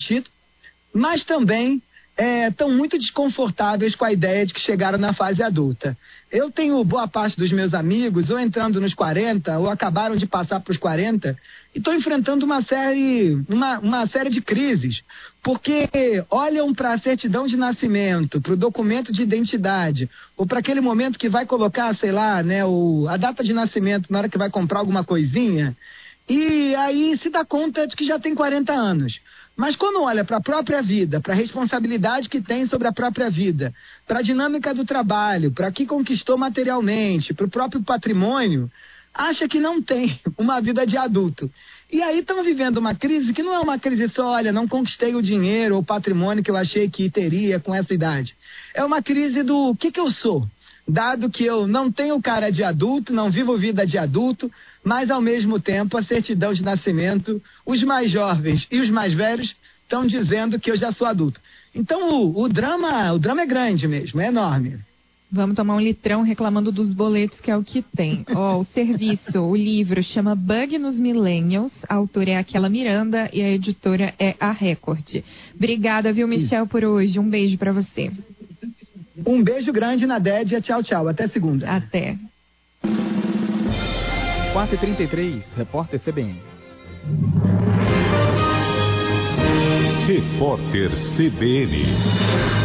título, mas também estão muito desconfortáveis com a ideia de que chegaram na fase adulta. Eu tenho boa parte dos meus amigos ou entrando nos 40 ou acabaram de passar para os 40 e estão enfrentando uma série de crises, porque olham para a certidão de nascimento, para o documento de identidade ou para aquele momento que vai colocar, sei lá, né, a data de nascimento na hora que vai comprar alguma coisinha, e aí se dá conta de que já tem 40 anos. Mas quando olha para a própria vida, para a responsabilidade que tem sobre a própria vida, para a dinâmica do trabalho, para o que conquistou materialmente, para o próprio patrimônio, acha que não tem uma vida de adulto. E aí estão vivendo uma crise que não é uma crise só, olha, não conquistei o dinheiro ou o patrimônio que eu achei que teria com essa idade. É uma crise do que eu sou. Dado que eu não tenho cara de adulto, não vivo vida de adulto, mas ao mesmo tempo a certidão de nascimento, os mais jovens e os mais velhos estão dizendo que eu já sou adulto. Então o drama é grande mesmo, é enorme. Vamos tomar um litrão reclamando dos boletos, que é o que tem. O serviço, o livro chama Bug nos Millennials, a autora é aquela Miranda e a editora é a Record. Obrigada, viu, Michel, por hoje. Um beijo pra você. Um beijo grande na Dédia. Tchau, tchau. Até segunda. Até. 4h33, repórter CBN. Repórter CBN.